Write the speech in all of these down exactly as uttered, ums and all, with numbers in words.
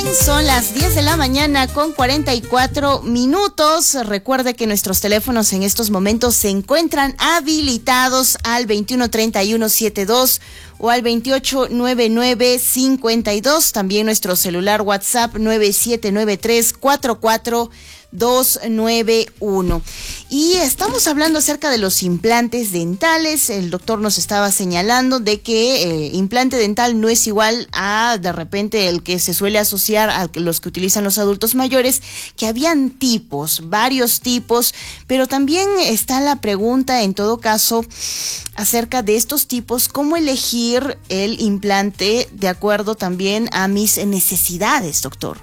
Son las diez de la mañana con cuarenta y cuatro minutos. Recuerde que nuestros teléfonos en estos momentos se encuentran habilitados al veintiuno treinta y uno setenta y dos o al veintiocho noventa y nueve cincuenta y dos. También nuestro celular WhatsApp nueve siete nueve tres cuatro cuatro dos nueve uno. Y estamos hablando acerca de los implantes dentales. El doctor nos estaba señalando de que eh, implante dental no es igual a de repente el que se suele asociar a los que utilizan los adultos mayores, que habían tipos, varios tipos, pero también está la pregunta en todo caso acerca de estos tipos, cómo elegir el implante de acuerdo también a mis necesidades, doctor.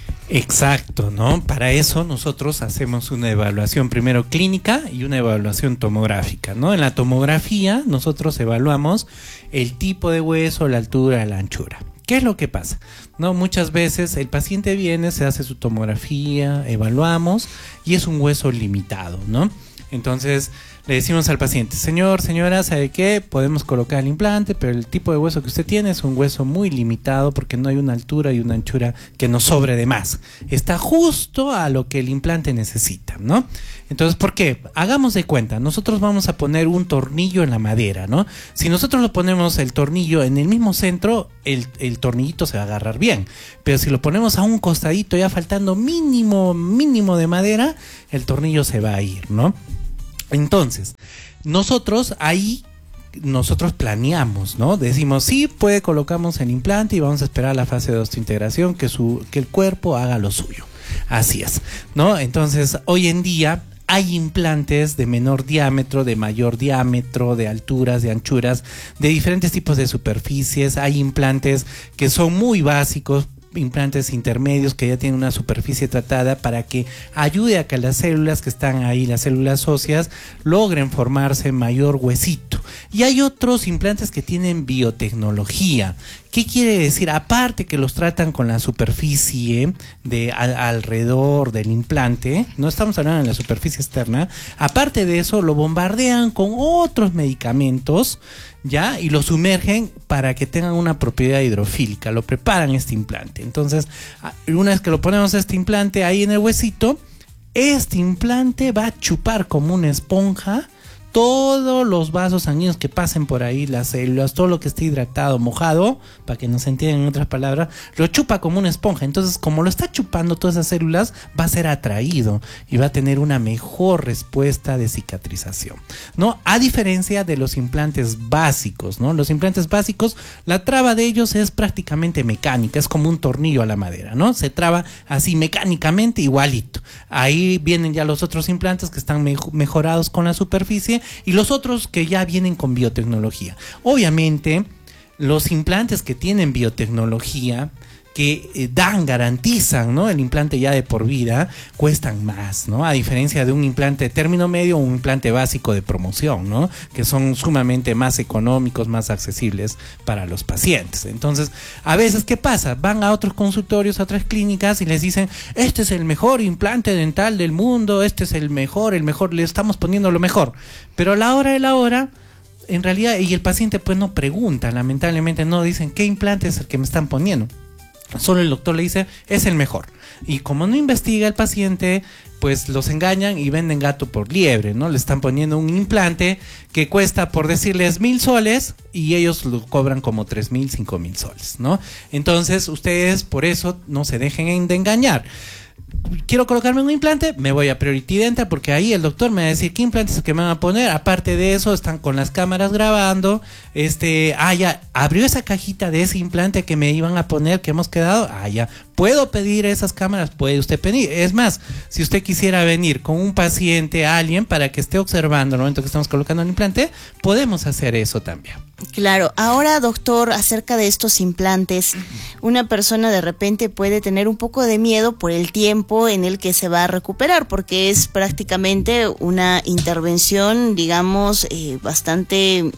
Exacto, ¿no? Para eso nosotros hacemos una evaluación primero clínica y una evaluación tomográfica, ¿no? En la tomografía nosotros evaluamos el tipo de hueso, la altura, la anchura. ¿Qué es lo que pasa? No, muchas veces el paciente viene, se hace su tomografía, evaluamos y es un hueso limitado, ¿no? Entonces le decimos al paciente, señor, señora, ¿sabe qué? Podemos colocar el implante, pero el tipo de hueso que usted tiene es un hueso muy limitado porque no hay una altura y una anchura que nos sobre de más. Está justo a lo que el implante necesita, ¿no? Entonces, ¿por qué? Hagamos de cuenta, nosotros vamos a poner un tornillo en la madera, ¿no? Si nosotros lo ponemos el tornillo en el mismo centro, el, el tornillito se va a agarrar bien. Pero si lo ponemos a un costadito, ya faltando mínimo, mínimo de madera, el tornillo se va a ir, ¿no? Entonces, nosotros ahí, nosotros planeamos, ¿no? Decimos, sí, puede, colocamos el implante y vamos a esperar la fase de osteointegración, que, su, que el cuerpo haga lo suyo. Así es, ¿no? Entonces, hoy en día hay implantes de menor diámetro, de mayor diámetro, de alturas, de anchuras, de diferentes tipos de superficies. Hay implantes que son muy básicos, implantes intermedios que ya tienen una superficie tratada para que ayude a que las células que están ahí, las células óseas, logren formarse mayor huesito. Y hay otros implantes que tienen biotecnología. ¿Qué quiere decir? Aparte que los tratan con la superficie de al, alrededor del implante, no estamos hablando de la superficie externa, aparte de eso lo bombardean con otros medicamentos, ¿ya? Y lo sumergen para que tengan una propiedad hidrofílica, lo preparan este implante. Entonces, una vez que lo ponemos este implante ahí en el huesito, este implante va a chupar como una esponja todos los vasos sanguíneos que pasen por ahí, las células, todo lo que esté hidratado, mojado, para que nos entiendan en otras palabras, lo chupa como una esponja. Entonces, como lo está chupando todas esas células, va a ser atraído y va a tener una mejor respuesta de cicatrización, ¿no? A diferencia de los implantes básicos, ¿no? Los implantes básicos, la traba de ellos es prácticamente mecánica, es como un tornillo a la madera, ¿no? Se traba así mecánicamente igualito. Ahí vienen ya los otros implantes que están mej- mejorados con la superficie, y los otros que ya vienen con biotecnología. Obviamente, los implantes que tienen biotecnología, que eh, dan, garantizan, ¿no?, el implante ya de por vida, cuestan más, ¿no? A diferencia de un implante de término medio o un implante básico de promoción, ¿no?, que son sumamente más económicos, más accesibles para los pacientes. Entonces, a veces, ¿qué pasa? Van a otros consultorios, a otras clínicas y les dicen, este es el mejor implante dental del mundo, este es el mejor, el mejor, le estamos poniendo lo mejor. Pero a la hora de la hora, en realidad, y el paciente pues no pregunta, lamentablemente no dicen, ¿qué implante es el que me están poniendo? Solo el doctor le dice, es el mejor. Y como no investiga el paciente, pues los engañan y venden gato por liebre, ¿no? Le están poniendo un implante que cuesta, por decirles, mil soles y ellos lo cobran como tres mil, cinco mil soles, ¿no? Entonces, ustedes por eso no se dejen de engañar. Quiero colocarme un implante, me voy a Priority Dental porque ahí el doctor me va a decir qué implantes es el que me van a poner. Aparte de eso, están con las cámaras grabando. Este, ah, ya, abrió esa cajita de ese implante que me iban a poner, que hemos quedado. Ah, ya, puedo pedir esas cámaras, puede usted pedir. Es más, si usted quisiera venir con un paciente, alguien, para que esté observando el momento que estamos colocando el implante, podemos hacer eso también. Claro. Ahora, doctor, acerca de estos implantes, una persona de repente puede tener un poco de miedo por el tiempo en el que se va a recuperar, porque es prácticamente una intervención, digamos, eh, bastante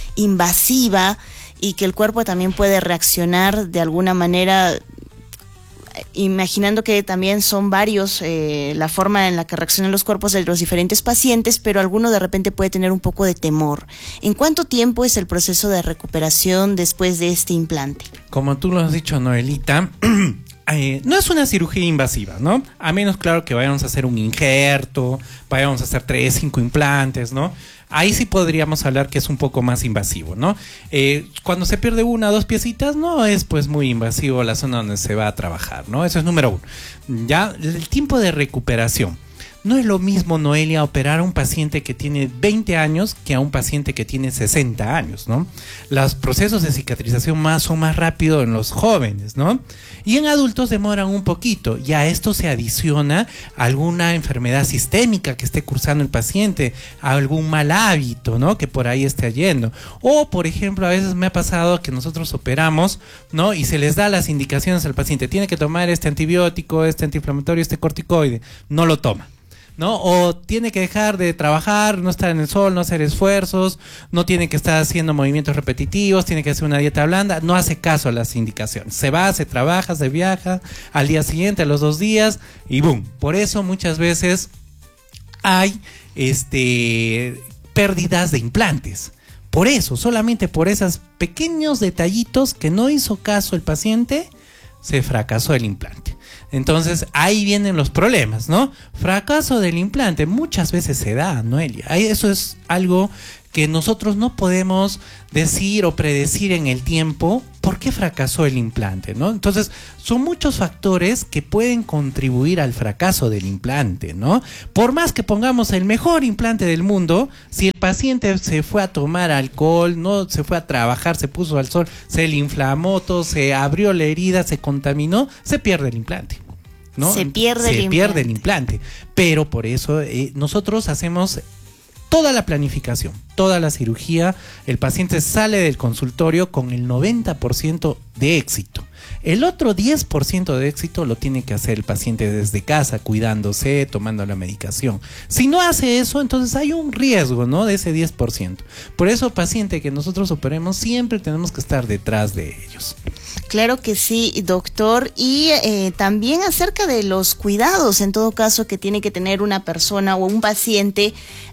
invasiva y que el cuerpo también puede reaccionar de alguna manera, imaginando que también son varios eh, la forma en la que reaccionan los cuerpos de los diferentes pacientes, pero alguno de repente puede tener un poco de temor. ¿En cuánto tiempo es el proceso de recuperación después de este implante? Como tú lo has dicho, Noelita, eh, no es una cirugía invasiva, ¿no? A menos, claro, que vayamos a hacer un injerto, vayamos a hacer tres, cinco implantes, ¿no? Ahí sí podríamos hablar que es un poco más invasivo, ¿no? Eh, cuando se pierde una o dos piecitas, no es pues muy invasivo la zona donde se va a trabajar, ¿no? Eso es número uno. Ya, el tiempo de recuperación. No es lo mismo, Noelia, operar a un paciente que tiene veinte años que a un paciente que tiene sesenta años, ¿no? Los procesos de cicatrización más son más rápidos en los jóvenes, ¿no? Y en adultos demoran un poquito, y a esto se adiciona alguna enfermedad sistémica que esté cursando el paciente, algún mal hábito, ¿no? Que por ahí esté yendo. O, por ejemplo, a veces me ha pasado que nosotros operamos, ¿no? Y se les da las indicaciones al paciente, tiene que tomar este antibiótico, este antiinflamatorio, este corticoide, no lo toma, ¿no? O tiene que dejar de trabajar, no estar en el sol, no hacer esfuerzos, no tiene que estar haciendo movimientos repetitivos, tiene que hacer una dieta blanda, no hace caso a las indicaciones. Se va, se trabaja, se viaja, al día siguiente, a los dos días, y boom. Por eso muchas veces hay este pérdidas de implantes. Por eso, solamente por esos pequeños detallitos que no hizo caso el paciente, se fracasó el implante. Entonces ahí vienen los problemas, ¿no? Fracaso del implante muchas veces se da, Noelia. Eso es algo que nosotros no podemos decir o predecir en el tiempo por qué fracasó el implante, ¿no? Entonces son muchos factores que pueden contribuir al fracaso del implante, ¿no? Por más que pongamos el mejor implante del mundo, si el paciente se fue a tomar alcohol, no se fue a trabajar, se puso al sol, se le inflamó todo, se abrió la herida, se contaminó, se pierde el implante, ¿no? Se pierde, se el, pierde implante. el implante. Pero por eso eh, nosotros hacemos toda la planificación, toda la cirugía. El paciente sale del consultorio con el noventa por ciento de éxito. El otro diez por ciento de éxito lo tiene que hacer el paciente desde casa, cuidándose, tomando la medicación. Si no hace eso, entonces hay un riesgo, ¿no? De ese diez por ciento. Por eso, paciente que nosotros operemos, siempre tenemos que estar detrás de ellos. Claro que sí, doctor. Y eh, también acerca de los cuidados, en todo caso, que tiene que tener una persona o un paciente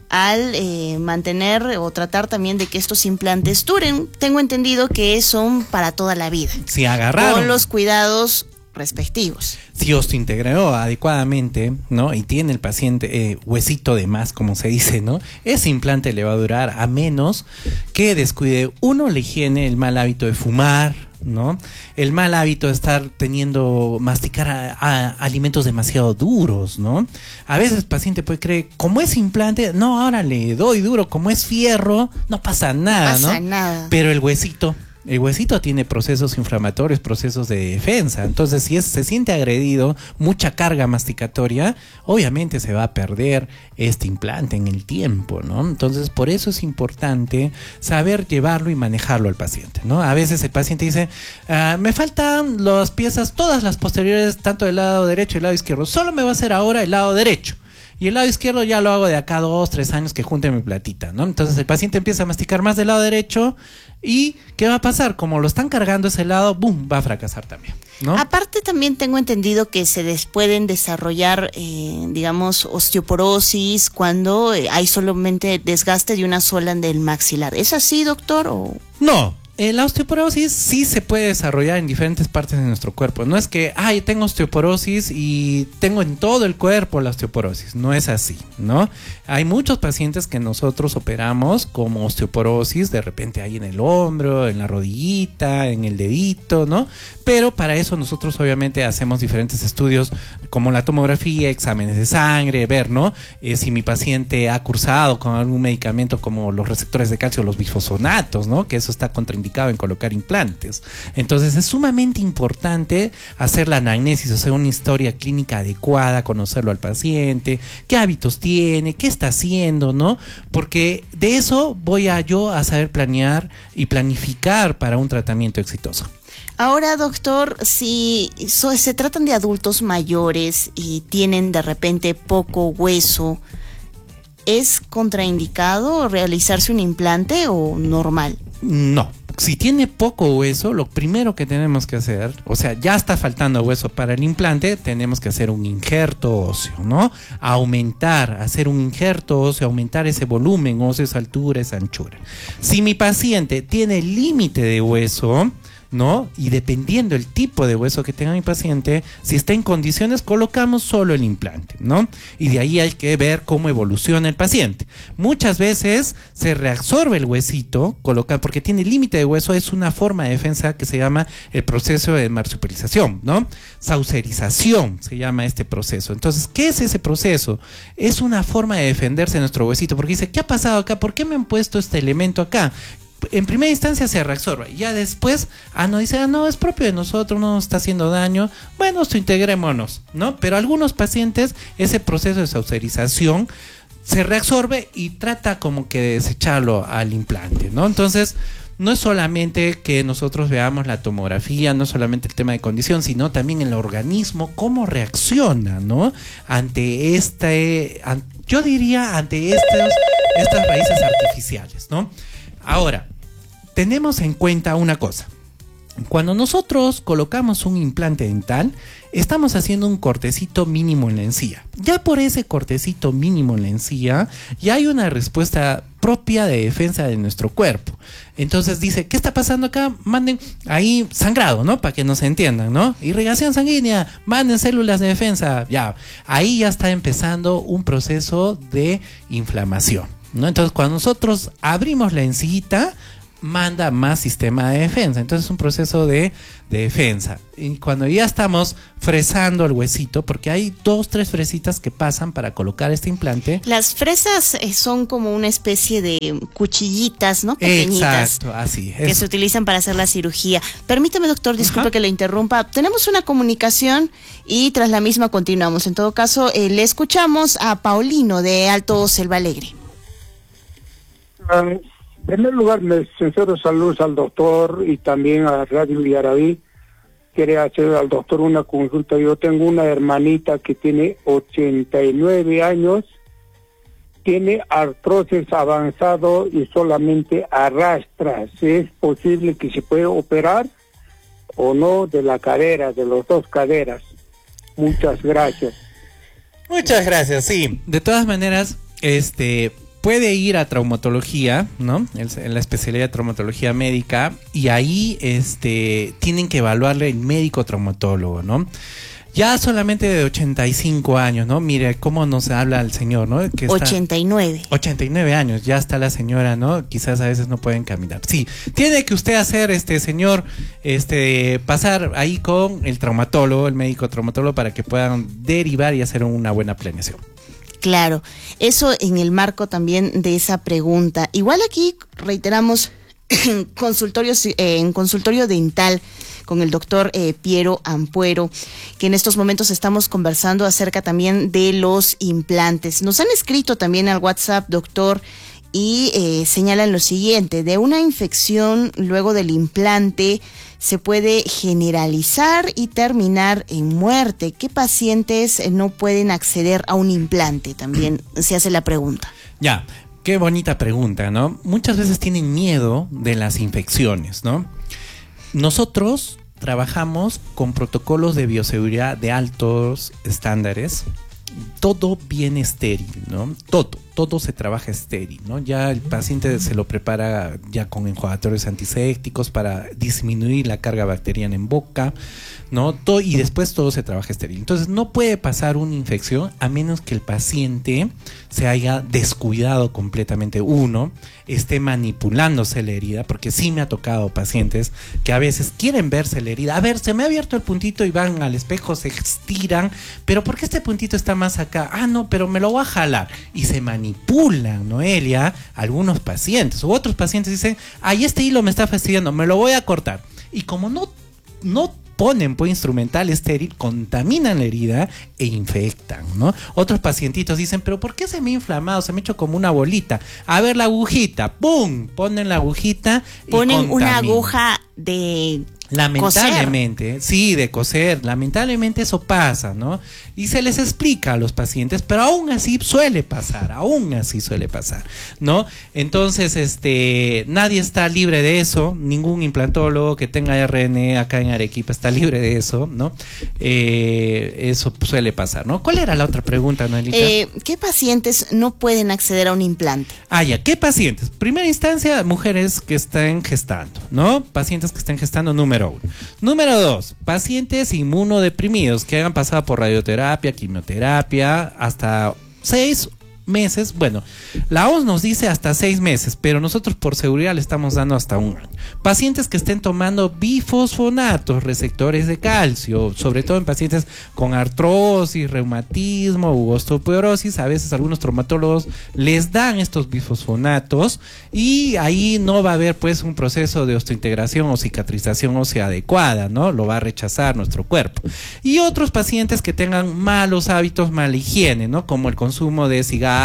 al eh, mantener o tratar también de que estos implantes duren. Tengo entendido que son para toda la vida. Si agarraron, con los cuidados respectivos. Si osteointegró adecuadamente, ¿no? Y tiene el paciente eh, huesito de más, como se dice, ¿no? Ese implante le va a durar, a menos que descuide, uno, la higiene, el mal hábito de fumar, ¿no? El mal hábito de estar teniendo, masticar a, a, alimentos demasiado duros, ¿no? A veces el paciente puede creer, como es implante, no, ahora le doy duro, como es fierro, no pasa nada, ¿no? No pasa nada. Pero el huesito, el huesito tiene procesos inflamatorios, procesos de defensa. Entonces, si es, se siente agredido, mucha carga masticatoria, obviamente se va a perder este implante en el tiempo, ¿no? Entonces, por eso es importante saber llevarlo y manejarlo al paciente, ¿no? A veces el paciente dice, ah, me faltan las piezas, todas las posteriores, tanto del lado derecho y el lado izquierdo. Solo me va a hacer ahora el lado derecho. Y el lado izquierdo ya lo hago de acá dos, tres años que junte mi platita, ¿no? Entonces el paciente empieza a masticar más del lado derecho y ¿qué va a pasar? Como lo están cargando ese lado, ¡boom!, va a fracasar también, ¿no? Aparte también tengo entendido que se des pueden desarrollar, eh, digamos, osteoporosis cuando eh, hay solamente desgaste de una sola del maxilar. ¿Es así, doctor? O... No. Eh, la osteoporosis sí se puede desarrollar en diferentes partes de nuestro cuerpo. No es que, ay, tengo osteoporosis y tengo en todo el cuerpo la osteoporosis. No es así, ¿no? Hay muchos pacientes que nosotros operamos como osteoporosis, de repente hay en el hombro, en la rodillita, en el dedito, ¿no? Pero para eso nosotros obviamente hacemos diferentes estudios como la tomografía, exámenes de sangre, ver, ¿no? Eh, si mi paciente ha cursado con algún medicamento como los receptores de calcio, los bifosfonatos, ¿no? Que eso está contraindicado en colocar implantes. Entonces es sumamente importante hacer la anamnesis, hacer una historia clínica adecuada, conocerlo al paciente, qué hábitos tiene, qué está haciendo, ¿no? Porque de eso voy a yo a saber planear y planificar para un tratamiento exitoso. Ahora, doctor, si so, se tratan de adultos mayores y tienen de repente poco hueso, ¿es contraindicado realizarse un implante o normal? No. Si tiene poco hueso, lo primero que tenemos que hacer, o sea, ya está faltando hueso para el implante, tenemos que hacer un injerto óseo, ¿no? Aumentar, hacer un injerto óseo, aumentar ese volumen óseo, esa altura, esa anchura. Si mi paciente tiene límite de hueso, ¿no? Y dependiendo el tipo de hueso que tenga mi paciente, si está en condiciones, colocamos solo el implante, ¿no? Y de ahí hay que ver cómo evoluciona el paciente. Muchas veces se reabsorbe el huesito, coloca, porque tiene límite de hueso, es una forma de defensa que se llama el proceso de marsupialización, ¿no? Saucerización se llama este proceso. Entonces, ¿qué es ese proceso? Es una forma de defenderse de nuestro huesito, porque dice, ¿qué ha pasado acá? ¿Por qué me han puesto este elemento acá? En primera instancia se reabsorbe, ya después, ah, no, dice, ah, no, es propio de nosotros, no nos está haciendo daño, bueno, esto integrémonos, ¿no? Pero algunos pacientes, ese proceso de saucerización se reabsorbe y trata como que de desecharlo al implante, ¿no? Entonces, no es solamente que nosotros veamos la tomografía, no solamente el tema de condición, sino también el organismo, cómo reacciona, ¿no? Ante este, an, yo diría, ante estos, estas raíces artificiales, ¿no? Ahora, tenemos en cuenta una cosa. Cuando nosotros colocamos un implante dental, estamos haciendo un cortecito mínimo en la encía. Ya por ese cortecito mínimo en la encía, ya hay una respuesta propia de defensa de nuestro cuerpo. Entonces dice, ¿qué está pasando acá? Manden ahí sangrado, ¿no? Para que nos entiendan, ¿no? Irrigación sanguínea, manden células de defensa. Ya, ahí ya está empezando un proceso de inflamación, ¿no? Entonces, cuando nosotros abrimos la encita, manda más sistema de defensa. Entonces es un proceso de, de defensa. Y cuando ya estamos fresando el huesito, porque hay dos, tres fresitas que pasan para colocar este implante. Las fresas eh, son como una especie de cuchillitas, ¿no? Pequeñitas. Exacto, así es. Que se utilizan para hacer la cirugía. Permítame, doctor, disculpe Ajá. que le interrumpa. Tenemos una comunicación y tras la misma continuamos. En todo caso, eh, le escuchamos a Paulino de Alto Selva Alegre. Um. En primer lugar, les sincero saludos al doctor y también a Radio Villarabí. Quería hacer al doctor una consulta. Yo tengo una hermanita que tiene ochenta y nueve años, tiene artrosis avanzado y solamente arrastra. Si es posible que se puede operar o no de la cadera, de las dos caderas. Muchas gracias. Muchas gracias, sí. De todas maneras, este... puede ir a traumatología, ¿no? En la especialidad de traumatología médica, y ahí este, tienen que evaluarle el médico traumatólogo, ¿no? Ya solamente de ochenta y cinco años, ¿no? Mire cómo nos habla el señor, ¿no? Que está, ochenta y nueve. ochenta y nueve años, ya está la señora, ¿no? Quizás a veces no pueden caminar. Sí, tiene que usted hacer, este señor, este, pasar ahí con el traumatólogo, el médico traumatólogo, para que puedan derivar y hacer una buena planeación. Claro, eso en el marco también de esa pregunta. Igual aquí reiteramos en, consultorios, eh, en consultorio dental con el doctor eh, Piero Ampuero, que en estos momentos estamos conversando acerca también de los implantes. Nos han escrito también al WhatsApp, doctor, y eh, señalan lo siguiente: de una infección luego del implante se puede generalizar y terminar en muerte. ¿Qué pacientes no pueden acceder a un implante? También se hace la pregunta. Ya, qué bonita pregunta, ¿no? Muchas veces tienen miedo de las infecciones, ¿no? Nosotros trabajamos con protocolos de bioseguridad de altos estándares. Todo bien estéril, ¿no? Todo, todo se trabaja estéril, ¿no? Ya el paciente se lo prepara ya con enjuagatorios antisépticos para disminuir la carga bacteriana en boca, ¿no? Todo, y después todo se trabaja estéril. Entonces no puede pasar una infección a menos que el paciente se haya descuidado completamente. Uno, esté manipulándose la herida, porque sí me ha tocado pacientes que a veces quieren verse la herida. A ver, se me ha abierto el puntito y van al espejo, se estiran, pero ¿por qué este puntito está más acá? Ah, no, pero me lo voy a jalar. Y se manipulan, Noelia, algunos pacientes. U otros pacientes dicen, ay, este hilo me está fastidiando, me lo voy a cortar. Y como no, no ponen pues instrumental estéril, contaminan la herida e infectan, ¿no? Otros pacientitos dicen, pero ¿por qué se me ha inflamado? Se me ha hecho como una bolita. A ver la agujita, ¡pum! Ponen la agujita y ponen contaminan. Una aguja de Lamentablemente, coser. sí, de coser, lamentablemente eso pasa, ¿no? Y se les explica a los pacientes, pero aún así suele pasar, aún así suele pasar, ¿no? Entonces, este, nadie está libre de eso, ningún implantólogo que tenga R N acá en Arequipa está libre de eso, ¿no? Eh, eso suele pasar, ¿no? ¿Cuál era la otra pregunta, Noelita? Eh, ¿Qué pacientes no pueden acceder a un implante? Ah, ya, ¿qué pacientes? Primera instancia, mujeres que estén gestando, ¿no? Pacientes que estén gestando, número número uno. Número dos, pacientes inmunodeprimidos que hayan pasado por radioterapia, quimioterapia, hasta seis meses. Bueno, la O M S nos dice hasta seis meses, pero nosotros por seguridad le estamos dando hasta un año. Pacientes que estén tomando bifosfonatos, receptores de calcio, sobre todo en pacientes con artrosis, reumatismo u osteoporosis. A veces algunos traumatólogos les dan estos bifosfonatos y ahí no va a haber pues un proceso de osteointegración o cicatrización ósea adecuada, ¿no? Lo va a rechazar nuestro cuerpo. Y otros pacientes que tengan malos hábitos, mala higiene, ¿no? Como el consumo de cigarros,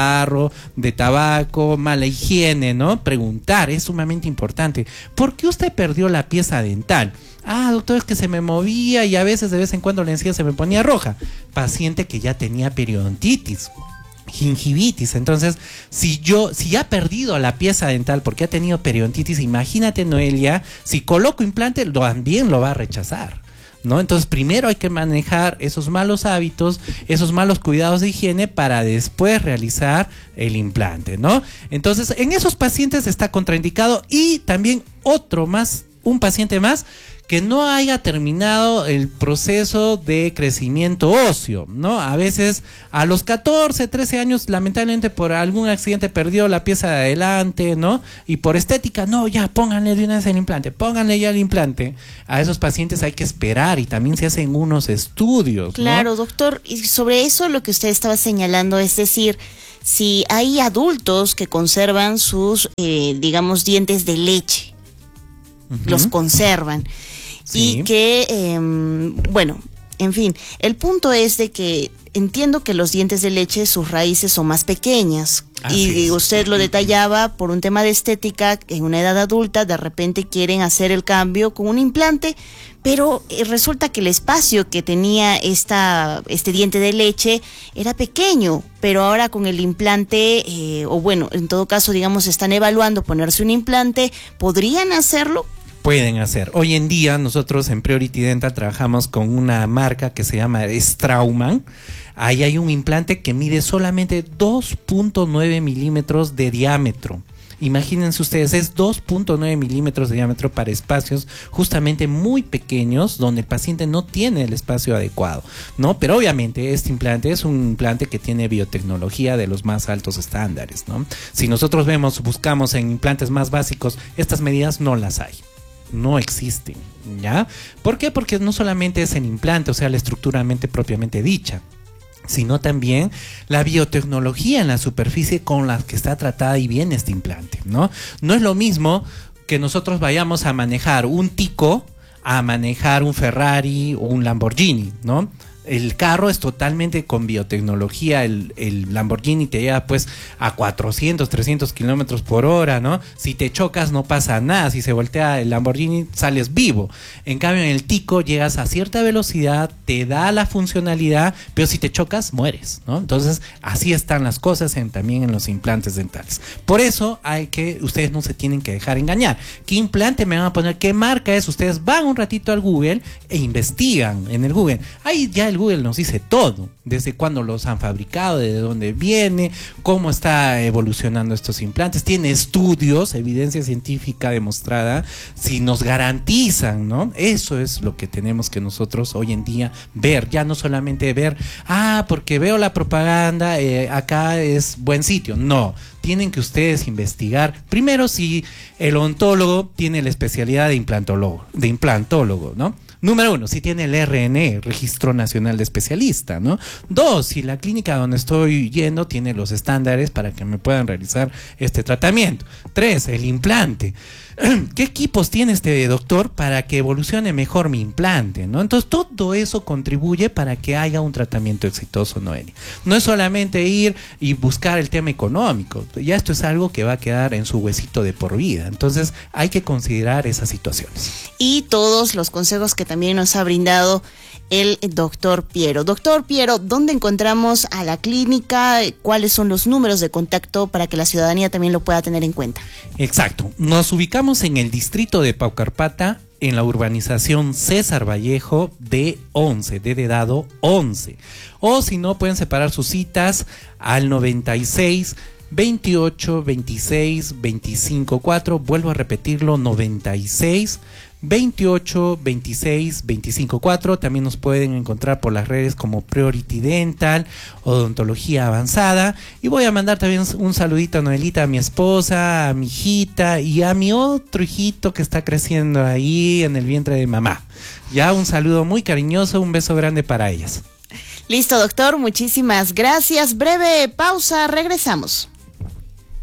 de tabaco, mala higiene, ¿no? Preguntar, es sumamente importante. ¿Por qué usted perdió la pieza dental? Ah, doctor, es que se me movía y a veces de vez en cuando la encía se me ponía roja. Paciente que ya tenía periodontitis, gingivitis. Entonces, si yo, si ya ha perdido la pieza dental porque ha tenido periodontitis, imagínate, Noelia, si coloco implante, también lo va a rechazar, ¿no? Entonces primero hay que manejar esos malos hábitos, esos malos cuidados de higiene para después realizar el implante, ¿no? Entonces en esos pacientes está contraindicado. Y también otro más, un paciente más que no haya terminado el proceso de crecimiento óseo, ¿no? A veces a los catorce, trece años, lamentablemente por algún accidente perdió la pieza de adelante, ¿no? Y por estética, no, ya pónganle de una vez el implante, pónganle ya el implante. A esos pacientes hay que esperar y también se hacen unos estudios, ¿no? Claro, doctor, y sobre eso lo que usted estaba señalando, es decir, si hay adultos que conservan sus, eh, digamos, dientes de leche, uh-huh. los conservan. Sí. Y que, eh, bueno, en fin, el punto es de que entiendo que los dientes de leche, sus raíces son más pequeñas. Así y es. Usted lo detallaba por un tema de estética, en una edad adulta de repente quieren hacer el cambio con un implante, pero eh, resulta que el espacio que tenía esta, este diente de leche era pequeño, pero ahora con el implante, eh, o bueno, en todo caso, digamos, están evaluando ponerse un implante, ¿podrían hacerlo? Pueden hacer. Hoy en día nosotros en Priority Dental trabajamos con una marca que se llama Straumann. Ahí hay un implante que mide solamente dos punto nueve milímetros de diámetro. Imagínense ustedes, es dos punto nueve milímetros de diámetro para espacios justamente muy pequeños donde el paciente no tiene el espacio adecuado, ¿no? Pero obviamente este implante es un implante que tiene biotecnología de los más altos estándares, ¿no? Si nosotros vemos, buscamos en implantes más básicos, estas medidas no las hay. No existen, ¿ya? ¿Por qué? Porque no solamente es el implante, o sea, la estructura propiamente dicha, sino también la biotecnología en la superficie con la que está tratada y viene este implante, ¿no? No es lo mismo que nosotros vayamos a manejar un Tico a manejar un Ferrari o un Lamborghini, ¿no? El carro es totalmente con biotecnología, el, el Lamborghini te lleva pues a cuatrocientos, trescientos kilómetros por hora, ¿no? Si te chocas no pasa nada, si se voltea el Lamborghini sales vivo. En cambio en el Tico llegas a cierta velocidad, te da la funcionalidad, pero si te chocas mueres, ¿no? Entonces así están las cosas en, también en los implantes dentales. Por eso hay que, ustedes no se tienen que dejar engañar. ¿Qué implante me van a poner? ¿Qué marca es? Ustedes van un ratito al Google e investigan en el Google. Ahí ya el Google nos dice todo, desde cuándo los han fabricado, desde dónde viene, cómo está evolucionando estos implantes, tiene estudios, evidencia científica demostrada, si nos garantizan, ¿no? Eso es lo que tenemos que nosotros hoy en día ver, ya no solamente ver, ah, porque veo la propaganda, eh, acá es buen sitio, no. Tienen que ustedes investigar primero si el odontólogo tiene la especialidad de implantólogo, de implantólogo, ¿no? Número uno, si tiene el R N E, Registro Nacional de Especialista, ¿no? Dos, si la clínica donde estoy yendo tiene los estándares para que me puedan realizar este tratamiento. Tres, el implante. ¿Qué equipos tiene este doctor para que evolucione mejor mi implante, ¿no? Entonces todo eso contribuye para que haya un tratamiento exitoso, Noelia. No es solamente ir y buscar el tema económico, ya esto es algo que va a quedar en su huesito de por vida. Entonces hay que considerar esas situaciones. Y todos los consejos que también nos ha brindado el doctor Piero. Doctor Piero, ¿dónde encontramos a la clínica? ¿Cuáles son los números de contacto para que la ciudadanía también lo pueda tener en cuenta? Exacto. Nos ubicamos en el distrito de Paucarpata, en la urbanización César Vallejo D once, D de dado once. O si no, pueden separar sus citas al noventa y seis, veintiocho, veintiséis, veinticinco, cuatro. Vuelvo a repetirlo, noventa y seis, veintiocho veintiséis veinticinco cuatro. También nos pueden encontrar por las redes como Priority Dental, Odontología Avanzada. Y voy a mandar también un saludito a Noelita, a mi esposa, a mi hijita y a mi otro hijito que está creciendo ahí en el vientre de mamá. Ya, un saludo muy cariñoso, un beso grande para ellas. Listo, doctor, muchísimas gracias. Breve pausa, regresamos.